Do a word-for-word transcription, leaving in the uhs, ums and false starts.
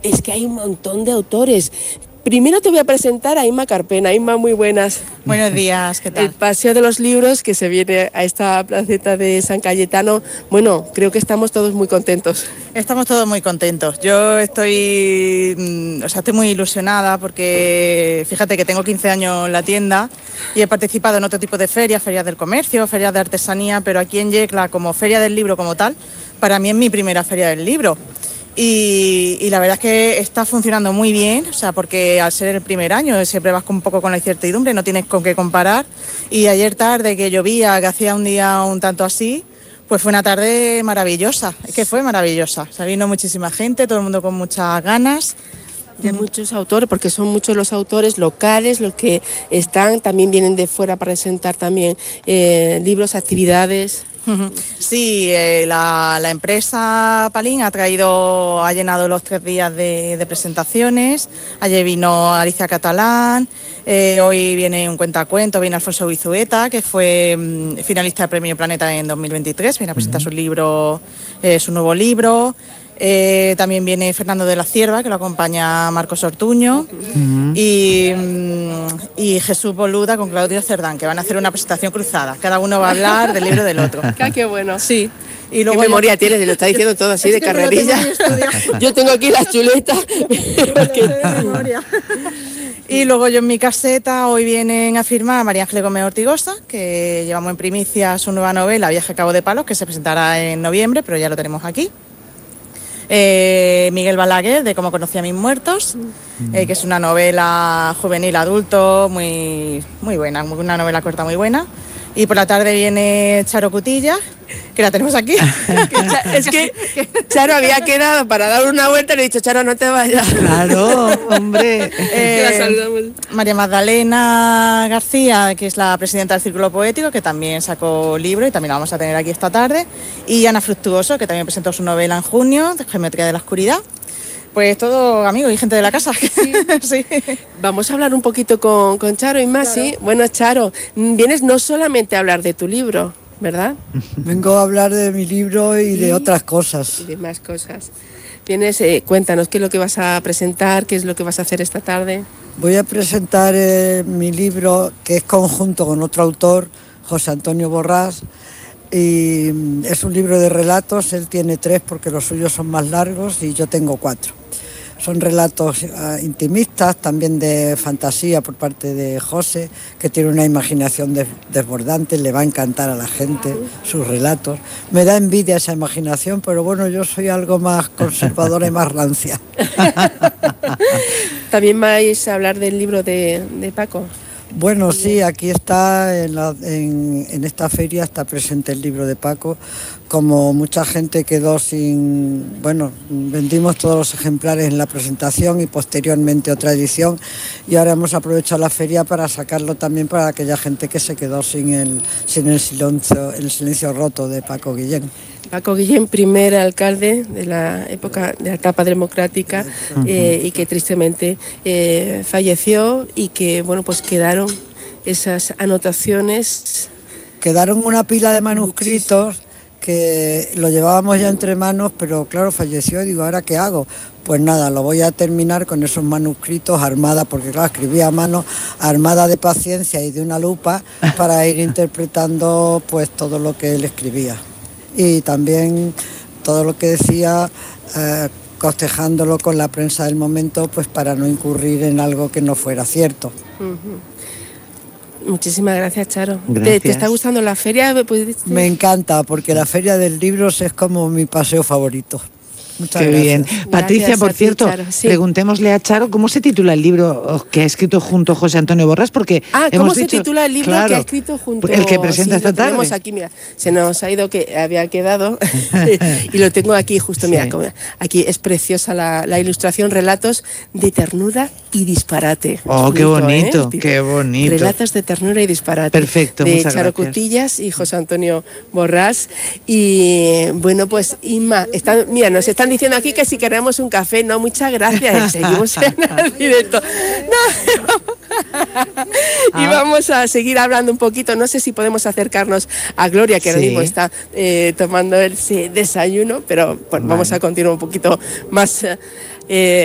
es que hay un montón de autores. Primero te voy a presentar a Inma Carpena. Inma, muy buenas. Buenos días, ¿qué tal? El Paseo de los Libros, que se viene a esta placeta de San Cayetano. Bueno, creo que estamos todos muy contentos. Estamos todos muy contentos. Yo estoy, o sea, estoy muy ilusionada porque fíjate que tengo quince años en la tienda y he participado en otro tipo de ferias, ferias del comercio, ferias de artesanía, pero aquí en Yecla, como feria del libro como tal, para mí es mi primera feria del libro. Y, y la verdad es que está funcionando muy bien, o sea, porque al ser el primer año siempre vas un poco con la incertidumbre, no tienes con qué comparar. Y ayer tarde, que llovía, que hacía un día un tanto así, pues fue una tarde maravillosa, es que fue maravillosa. O sea, vino muchísima gente, todo el mundo con muchas ganas. De muchos autores, porque son muchos los autores locales los que están, también vienen de fuera para presentar también eh, libros, actividades. Sí, eh, la, la empresa Palín ha traído, ha llenado los tres días de, de presentaciones. Ayer vino Alicia Catalán, eh, hoy viene un cuentacuentos, viene Alfonso Bizueta, que fue mm, finalista del Premio Planeta en dos mil veintitrés, viene a presentar uh-huh. su libro, eh, su nuevo libro. Eh, también viene Fernando de la Cierva, que lo acompaña Marcos Ortuño, uh-huh. y, y Jesús Boluda con Claudio Cerdán, que van a hacer una presentación cruzada. Cada uno va a hablar del libro del otro. ¡Ah, qué bueno! Sí. Y luego ¿qué memoria yo... tienes? Lo está diciendo todo así es de carrerilla. Yo tengo aquí las chuletas. Y luego yo en mi caseta, hoy vienen a firmar a María Ángeles Gómez Ortigosa, que llevamos en primicia su nueva novela, Viaje a Cabo de Palos, que se presentará en noviembre, pero ya lo tenemos aquí. Eh, Miguel Balaguer, de Cómo conocí a mis muertos, eh, que es una novela juvenil adulto muy, muy buena, una novela corta muy buena. Y por la tarde viene Charo Cutillas, que la tenemos aquí. Es que Charo había quedado para dar una vuelta y le he dicho, Charo, no te vayas. Claro, hombre. Eh, María Magdalena García, que es la presidenta del Círculo Poético, que también sacó libro y también la vamos a tener aquí esta tarde. Y Ana Fructuoso, que también presentó su novela en junio, Geometría de la Oscuridad. Pues todo amigos y gente de la casa. Sí. Sí. Vamos a hablar un poquito con, con Charo y más, claro. ¿Sí? Bueno, Charo, vienes no solamente a hablar de tu libro, ¿verdad? Vengo a hablar de mi libro y, y de otras cosas. Y de más cosas. Vienes, eh, cuéntanos, ¿qué es lo que vas a presentar? ¿Qué es lo que vas a hacer esta tarde? Voy a presentar eh, mi libro, que es conjunto con otro autor, José Antonio Borrás, y es un libro de relatos. Él tiene tres porque los suyos son más largos y yo tengo cuatro. Son relatos uh, intimistas, también de fantasía por parte de José, que tiene una imaginación des- desbordante, le va a encantar a la gente sus relatos. Me da envidia esa imaginación, pero bueno, yo soy algo más conservadora y más rancia. ¿También vais a hablar del libro de, de Paco? Bueno, sí, aquí está, en, la, en, en esta feria está presente el libro de Paco. Como mucha gente quedó sin... Bueno, vendimos todos los ejemplares en la presentación y posteriormente otra edición, y ahora hemos aprovechado la feria para sacarlo también para aquella gente que se quedó sin el, sin el, silencio, el silencio roto de Paco Guillén. Paco Guillén, primer alcalde de la época de la etapa democrática, uh-huh. eh, y que tristemente eh, falleció, y que bueno, pues quedaron esas anotaciones. Quedaron una pila de manuscritos que lo llevábamos ya entre manos, pero claro, falleció y digo, ¿ahora qué hago? Pues nada, lo voy a terminar con esos manuscritos armada, porque claro, escribía a mano, armada de paciencia y de una lupa para ir interpretando pues todo lo que él escribía. Y también todo lo que decía, eh, costejándolo con la prensa del momento, pues para no incurrir en algo que no fuera cierto. Uh-huh. Muchísimas gracias, Charo. Gracias. ¿Te, ¿Te está gustando la feria? ¿Pudiste? Me encanta, porque la Feria del Libro es como mi paseo favorito. Muchas Qué gracias. bien. Patricia, Gracias por ti, cierto, Charo. Sí. Preguntémosle a Charo cómo se titula el libro que ha escrito junto José Antonio Borrás, porque ah, hemos ¿cómo se dicho, titula el libro claro, que ha escrito junto? El que presenta sí, esta lo tarde. Tenemos aquí, mira, se nos ha ido que había quedado y lo tengo aquí justo, mira, sí. como, aquí es preciosa la, la ilustración, relatos de ternura y disparate. Oh, qué bonito, ¿eh? qué bonito. Relatos de ternura y disparate. Perfecto, de muchas Charo gracias. Cutillas y José Antonio Borrás. Y bueno, pues Inma, están, mira, nos están diciendo aquí que si queremos un café, no, muchas gracias, seguimos en el directo. No. Y vamos a seguir hablando un poquito, no sé si podemos acercarnos a Gloria, que sí. ahora mismo está eh, tomando ese desayuno, pero bueno, vale. Vamos a continuar un poquito más... Eh,